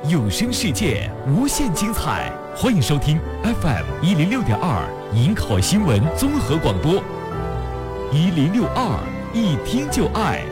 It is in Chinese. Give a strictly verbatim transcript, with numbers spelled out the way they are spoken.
有声世界无限精彩，欢迎收听 F M 一零六点二营口新闻综合广播，一零六二一听就爱。